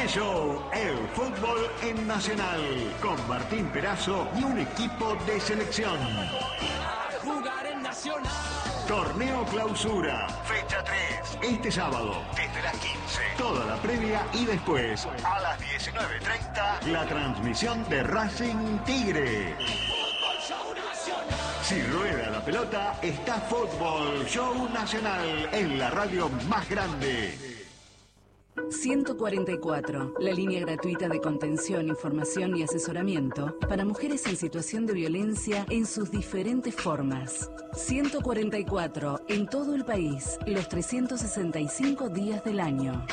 Show, el fútbol en Nacional, con Martín Perazo y un equipo de selección. Jugar en Nacional. Torneo Clausura, fecha 3, este sábado, desde las 15. Toda la previa y después, a las 19:30, la transmisión de Racing Tigre. Si rueda la pelota, está Fútbol Show Nacional en la radio más grande. 144, la línea gratuita de contención, información y asesoramiento para mujeres en situación de violencia en sus diferentes formas. 144, en todo el país, los 365 días del año.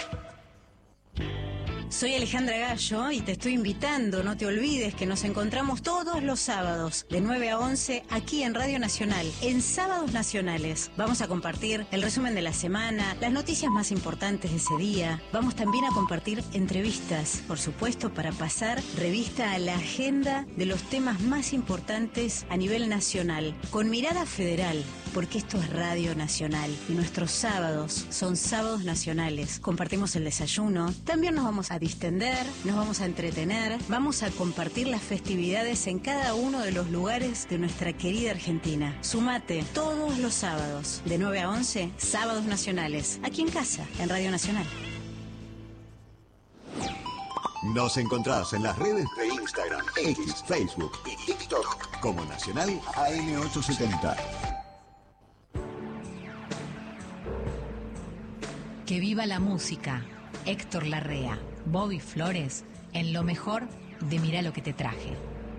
Soy Alejandra Gallo y te estoy invitando, no te olvides que nos encontramos todos los sábados de 9 a 11 aquí en Radio Nacional, en Sábados Nacionales. Vamos a compartir el resumen de la semana, las noticias más importantes de ese día. Vamos también a compartir entrevistas, por supuesto, para pasar revista a la agenda de los temas más importantes a nivel nacional, con mirada federal, porque esto es Radio Nacional y nuestros sábados son sábados nacionales. Compartimos el desayuno, también nos vamos a distender, nos vamos a entretener, vamos a compartir las festividades en cada uno de los lugares de nuestra querida Argentina. Sumate todos los sábados, de 9 a 11, sábados nacionales, aquí en casa, en Radio Nacional. Nos encontrás en las redes de Instagram, X, Facebook y TikTok como Nacional AM870. Que viva la música. Héctor Larrea, Bobby Flores, en lo mejor de Mirá lo que te traje.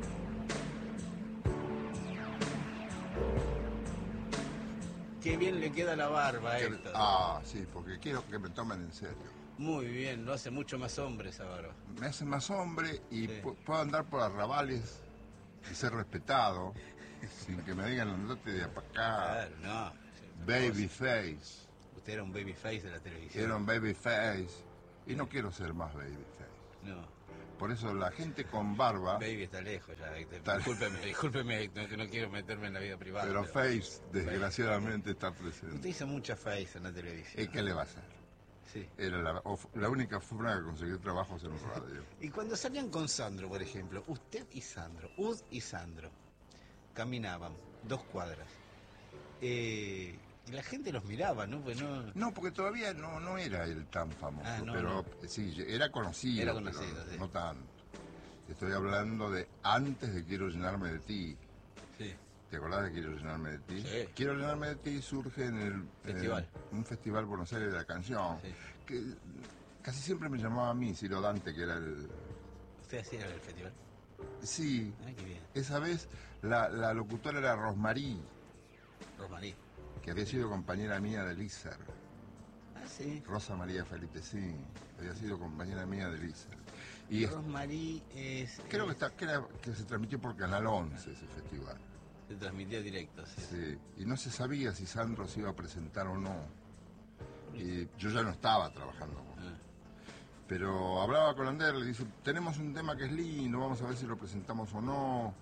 Qué bien le queda la barba, Héctor. Sí, porque quiero que me tomen en serio. Muy bien, lo hace mucho más hombre esa barba. Me hace más hombre y Sí. puedo andar por arrabales y ser respetado sin que me digan andate de para acá. Claro, no. Babyface. Usted era un babyface de la televisión. Era un babyface y no quiero ser más babyface. No, Por eso la gente con barba, baby está lejos ya, Héctor. Está- Discúlpeme, Héctor, que no quiero meterme en la vida privada. pero face desgraciadamente está presente. Usted hizo mucha face en la televisión. ¿Y qué le va a hacer? Sí. Era la única forma de conseguir trabajos en radio. Y cuando salían con Sandro, por ejemplo, usted y Sandro, Ud y Sandro, caminaban 2 cuadras. Y la gente los miraba, ¿no? Pues no... No, porque todavía no era él tan famoso, No, pero no. sí, era conocido, Era conocido, pero sí. no tanto. Estoy hablando de antes de Quiero llenarme de ti. Sí. ¿Te acordás de Quiero llenarme de ti? Sí. Quiero llenarme de ti surge en el Festival. un festival Buenos Aires de la canción, Sí. que casi siempre me llamaba a mí, Ciro Dante, que era el... ¿Usted hacía el festival? Sí, Ay, qué bien. esa vez la locutora era Rosmarí, Rosmarí. que había sido compañera mía de Lícer. Ah, sí. Rosa María Felipe, sí, había sido compañera mía de Lícer. Y Rosmarí es... creo que se transmitió por Canal 11 ese festival. Se transmitía directo, sí. Sí, y no se sabía si Sandro se iba a presentar o no. Y yo ya no estaba trabajando con él. Pero hablaba con Ander, le dice, tenemos un tema que es lindo, vamos a ver si lo presentamos o no.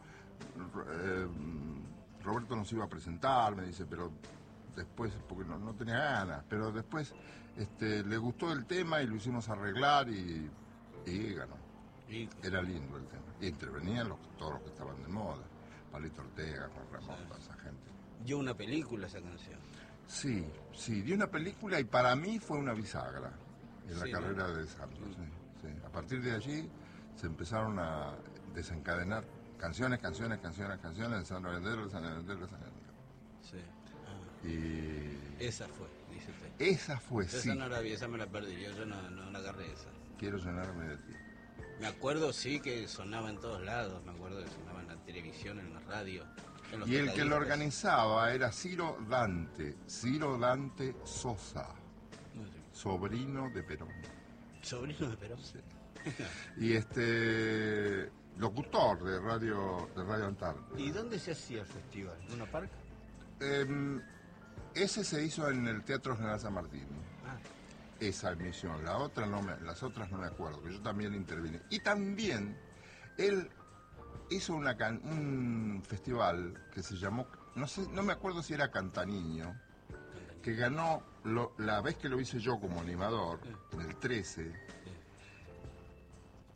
Roberto nos iba a presentar, me dice, pero después, porque no tenía ganas, pero después le gustó el tema y lo hicimos arreglar y ganó. Y Era lindo el tema. Y intervenían todos los que estaban de moda. Palito Ortega, Juan Ramón, toda esa gente. dio una película esa canción. Sí, dio una película y para mí fue una bisagra en Sí, la ¿no? carrera de Santos. Sí. A partir de allí se empezaron a desencadenar canciones, San Vendero. Sí. Y Esa fue, dice usted. esa fue, Esa sí. no la vi, esa me la perdí, yo no la agarré esa. Quiero llenarme de ti. Me acuerdo, sí, que sonaba en todos lados, me acuerdo que sonaba en la televisión, en la radio. En los Y el que lo tocadiscos. organizaba era Ciro Dante Sosa, No sé, sobrino de Perón. sobrino de Perón. Y locutor de Radio Antártida. ¿Y dónde se hacía el festival? ¿En una parca? Ese se hizo en el Teatro General San Martín. Ah, Esa emisión, las otras no me acuerdo, que yo también intervine. Y también él hizo un festival que se llamó, no me acuerdo si era Cantaniño, que ganó la vez que lo hice yo como animador, en el 13,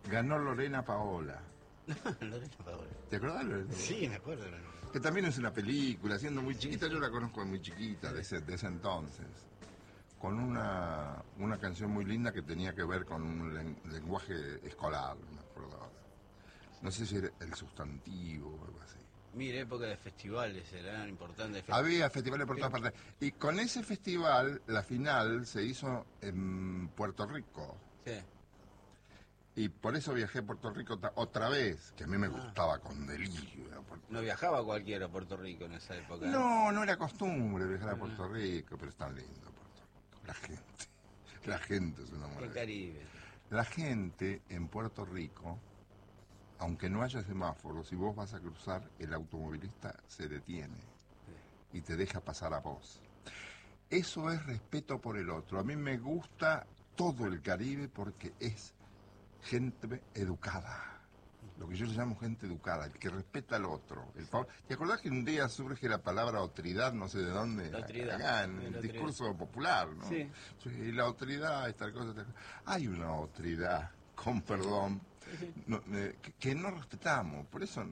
ganó Lorena Paola. Lorena Paola. ¿Te acordás, Lorena? Sí, me acuerdo. Que también es una película, siendo muy chiquita, yo la conozco muy chiquita, de ese entonces. Con una canción muy linda que tenía que ver con un lenguaje escolar, me acuerdo ahora. No sé si era el sustantivo o algo así. Mira, época de festivales, eran importantes. Había festivales por todas partes. Y con ese festival, la final se hizo en Puerto Rico. Sí. Y por eso viajé a Puerto Rico otra vez, que a mí me gustaba con delirio. No viajaba cualquiera a Puerto Rico en esa época. No era costumbre viajar a Puerto Rico, pero es tan lindo Puerto Rico. La gente es una maravilla. El Caribe. La gente en Puerto Rico, aunque no haya semáforos, si vos vas a cruzar, el automovilista se detiene y te deja pasar a vos. Eso es respeto por el otro. A mí me gusta todo el Caribe porque es gente educada. Lo que yo le llamo gente educada, el que respeta al otro. ¿Te acordás que un día surge la palabra otridad, no sé de dónde? Otridad. Acá, en el discurso popular, ¿no? Sí. Y la otridad, esta cosa. Hay una otridad, con perdón, que no respetamos. Por eso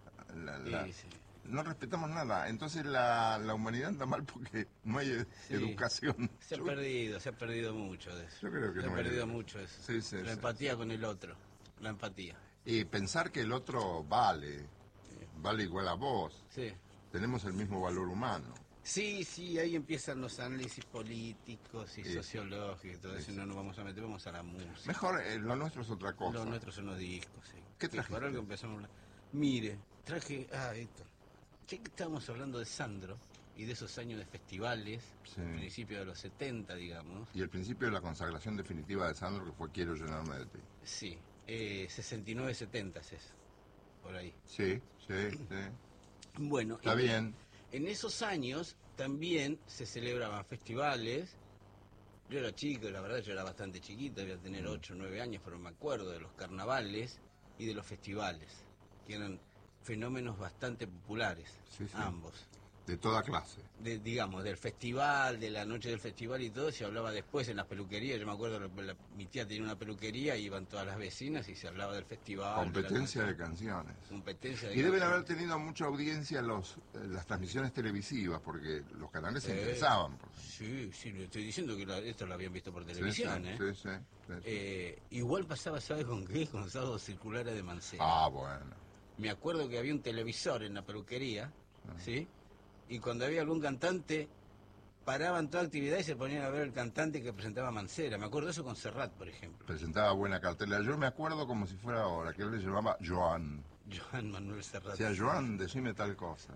no respetamos nada. Entonces la humanidad anda mal porque no hay educación. Se ha perdido mucho de eso. Yo creo que se ha perdido mucho eso. Sí, la empatía con el otro, la empatía. Y pensar que el otro vale igual a vos. Sí. Tenemos el mismo valor humano. Sí, ahí empiezan los análisis políticos y sociológicos y todo eso. No nos vamos a meter, vamos a la música. Mejor, lo nuestro es otra cosa. Lo nuestro son los discos, sí. ¿Qué trajiste? Por algo empezamos a hablar. Mire, traje... esto. Ya que estábamos hablando de Sandro y de esos años de festivales, principio de los 70, digamos. Y el principio de la consagración definitiva de Sandro, que fue Quiero llenarme de ti. Sí, 69-70 es eso, por ahí. Sí. Bueno, está bien. En esos años también se celebraban festivales. Yo era chico, la verdad yo era bastante chiquito, debía tener 8 o 9 años, pero me acuerdo de los carnavales y de los festivales, que eran fenómenos bastante populares, ambos. De toda clase. Digamos, del festival, de la noche del festival y todo, se hablaba después en las peluquerías. Yo me acuerdo, mi tía tenía una peluquería, iban todas las vecinas y se hablaba del festival. Competencia de canciones. Competencia de y deben haber tenido mucha audiencia las transmisiones televisivas, porque los canales se interesaban. Sí, le estoy diciendo que esto lo habían visto por televisión. Sí. Igual pasaba, ¿sabes con qué? Con los sábados circulares de Mancera. Ah, bueno. Me acuerdo que había un televisor en la peluquería, ¿sí? Y cuando había algún cantante, paraban toda actividad y se ponían a ver el cantante que presentaba Mancera. Me acuerdo eso con Serrat, por ejemplo. Presentaba buena cartela. Yo me acuerdo como si fuera ahora, que él le llamaba Joan. Joan Manuel Serrat. O sea, Joan, decime tal cosa.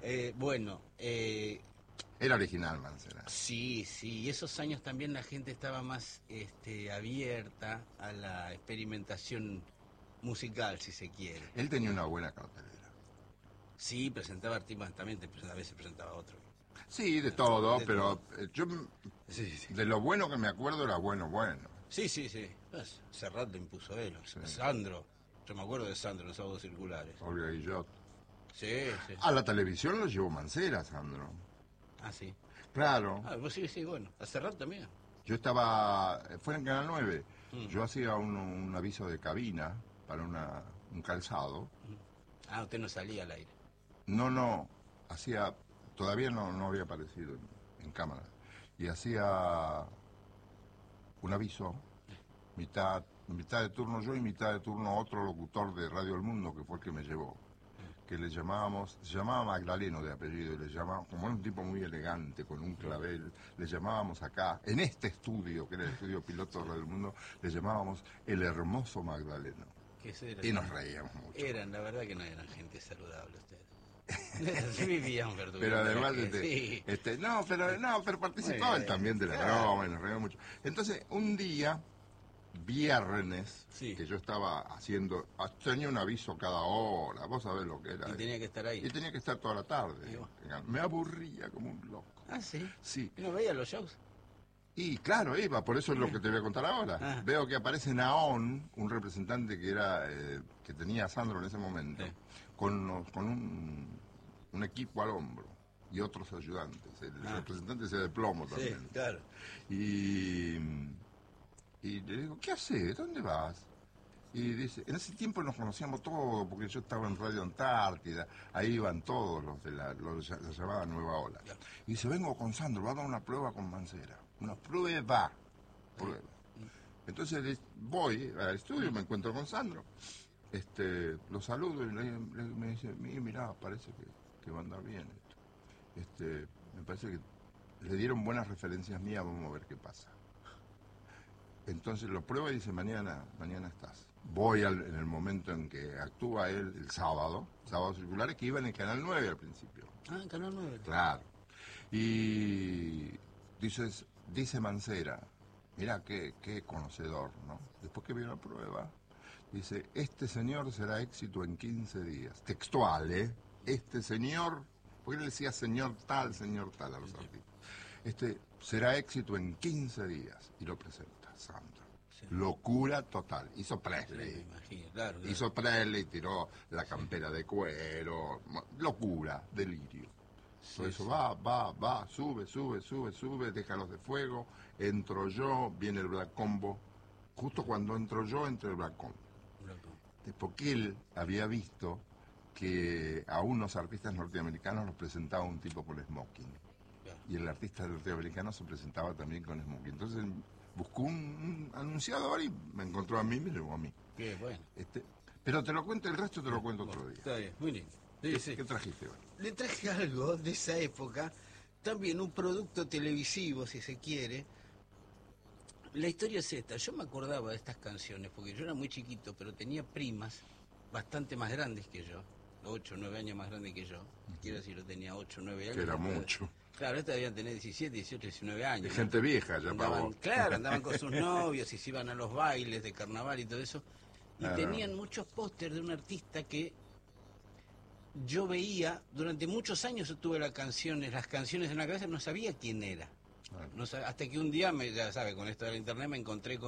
Era original Mancera. Sí, y esos años también la gente estaba más abierta a la experimentación musical, si se quiere. Él tenía una buena cartelera. Sí, presentaba artistas también, a veces presentaba otro. Sí, de todo, pero yo de lo bueno que me acuerdo era bueno. Sí. Serrat lo impuso él. Sandro, yo me acuerdo de Sandro en los sábados circulares. Olga Guillot. Sí. A la televisión lo llevó Mancera, Sandro. Ah, sí. Claro. Sí, bueno. A Serrat también. Yo fue en Canal 9. Yo hacía un aviso de cabina para un calzado. Usted no salía al aire. No, todavía no había aparecido en cámara. Y hacía un aviso, mitad de turno yo y mitad de turno otro locutor de Radio El Mundo, que fue el que me llevó. Que se llamaba Magdaleno de apellido, y le llamábamos, como era un tipo muy elegante, con un clavel, le llamábamos acá, en este estudio, que era el estudio piloto de Radio El Mundo, le llamábamos el hermoso Magdaleno. Y nos reíamos mucho. La verdad que no eran gente saludable ustedes. Sí vivían verduras. Pero además, pero participaban también de la broma y nos reíamos mucho. Entonces, un día, viernes, que yo estaba haciendo, tenía un aviso cada hora, vos sabés lo que era. Y tenía que estar ahí. Y tenía que estar toda la tarde. Me aburría como un loco. Ah, sí. Sí. ¿Y no veía los shows? Y claro, iba, por eso es lo que te voy a contar ahora. Veo que aparece Naón, un representante que tenía a Sandro en ese momento, con un equipo al hombro y otros ayudantes. El representante se de plomo también. Sí, claro. Y le digo, ¿qué haces? ¿Dónde vas? Y dice, en ese tiempo nos conocíamos todos, porque yo estaba en Radio Antártida, ahí iban todos los de la llamada Nueva Ola. Y dice, vengo con Sandro, va a dar una prueba con Mancera. Una prueba. Entonces voy al estudio, me encuentro con Sandro, lo saludo y me dice, mirá, parece que va a andar bien esto. Me parece que le dieron buenas referencias mías, vamos a ver qué pasa. Entonces lo prueba y dice, mañana estás. Voy en el momento en que actúa él, el sábado circulares, que iba en el Canal 9 al principio. Ah, en Canal 9. Claro. Y dice Mancera, mirá qué conocedor, ¿no? Después que vio la prueba, dice, este señor será éxito en 15 días. Textual, ¿eh? Este señor, porque él decía señor tal a los artistas. Será éxito en 15 días. Y lo presenta, Sandro. Sí. Locura total. Hizo Presley. Sí, me imagino, claro. Hizo Presley, tiró la campera de cuero. Locura, delirio. Sí, por eso sí. Va, sube, déjalos de fuego. Entro yo, viene el Black Combo. Justo cuando entro yo, entra el Black Combo. Porque él había visto que a unos artistas norteamericanos los presentaba un tipo con smoking. Y el artista norteamericano se presentaba también con smoking. Entonces buscó un anunciador y me encontró a mí y me llevó a mí. Qué bueno. Pero te lo cuento, el resto te lo cuento otro día. Está bien, muy lindo. Sí. ¿Qué trajiste hoy? Le traje algo de esa época, también un producto televisivo, si se quiere. La historia es esta, yo me acordaba de estas canciones, porque yo era muy chiquito, pero tenía primas bastante más grandes que yo, 8 o 9 años más grandes que yo, quiero decir, yo tenía 8 o 9 años. Que era mucho. Claro, estas debían tener 17, 18, 19 años. De gente vieja ya para vos. Claro, andaban con sus novios y se iban a los bailes de carnaval y todo eso. Y tenían muchos pósters de un artista que yo veía, durante muchos años yo tuve las canciones en la cabeza, no sabía quién era. No sabía, hasta que un día, ya sabe, con esto de la internet me encontré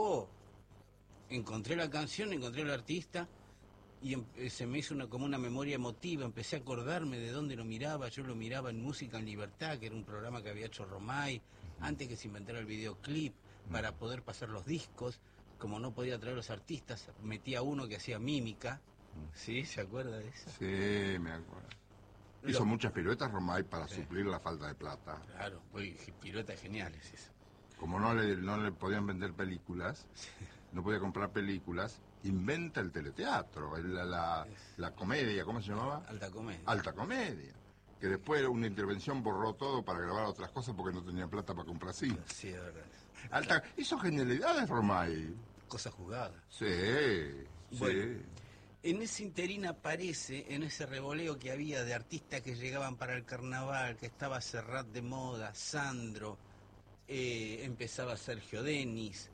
encontré la canción, encontré al artista y se me hizo como una memoria emotiva, empecé a acordarme de dónde lo miraba. Yo lo miraba en Música en Libertad, que era un programa que había hecho Romay, antes que se inventara el videoclip, para poder pasar los discos. Como no podía traer los artistas, metía uno que hacía mímica. ¿Sí? ¿Se acuerda de eso? Sí, me acuerdo. Hizo muchas piruetas Romay para suplir la falta de plata. Claro, piruetas geniales eso. Como no le podían vender películas, no podía comprar películas, inventa el teleteatro, la comedia, ¿cómo se llamaba? Alta Comedia. Alta Comedia. Que después una intervención borró todo para grabar otras cosas porque no tenía plata para comprar cine. Sí, es verdad. Hizo genialidades Romay. Cosas jugadas. Sí, bueno, sí. En ese interín aparece, en ese revoleo que había de artistas que llegaban para el carnaval, que estaba Serrat de moda, Sandro, empezaba Sergio Denis,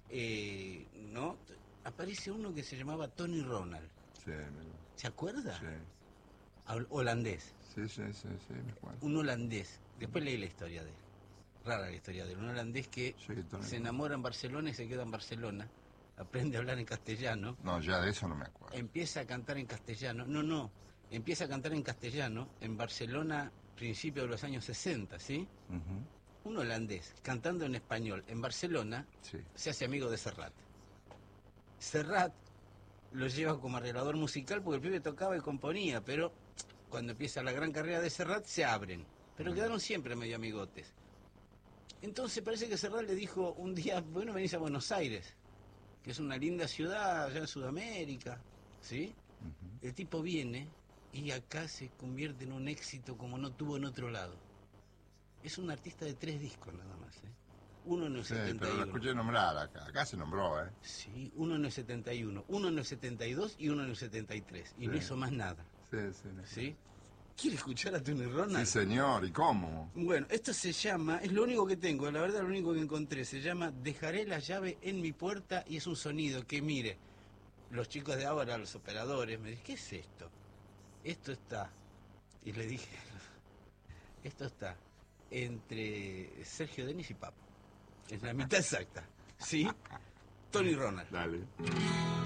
¿no? Aparece uno que se llamaba Tony Ronald. Sí, ¿Se acuerda? Sí. Holandés. Sí, me acuerdo. Un holandés. Después leí la historia de él. Rara la historia de él. Un holandés que se enamora en Barcelona y se queda en Barcelona. Aprende a hablar en castellano. No, ya de eso no me acuerdo. Empieza a cantar en castellano. No. Empieza a cantar en castellano en Barcelona, principios de los años 60, ¿sí? Un holandés cantando en español en Barcelona, se hace amigo de Serrat. Serrat lo lleva como arreglador musical porque el pibe tocaba y componía, pero cuando empieza la gran carrera de Serrat se abren. Pero quedaron siempre medio amigotes. Entonces parece que Serrat le dijo un día, bueno, venís a Buenos Aires, que es una linda ciudad allá en Sudamérica, ¿sí? El tipo viene y acá se convierte en un éxito como no tuvo en otro lado. Es un artista de 3 discos nada más, ¿eh? Uno en el 71. Pero lo escuché nombrar acá se nombró, ¿eh? Sí, uno en el 71, uno en el 72 y uno en el 73. Y no hizo más nada. ¿Sí? ¿Quiere escuchar a Tony Ronald? Sí, señor, ¿y cómo? Bueno, esto se llama, es lo único que tengo, la verdad lo único que encontré, se llama Dejaré la llave en mi puerta y es un sonido que, mire, los chicos de ahora, los operadores, me dicen, ¿qué es esto? Esto está, y le dije, esto está entre Sergio Denis y Papo, es la mitad exacta, ¿sí? Tony Ronald. Dale.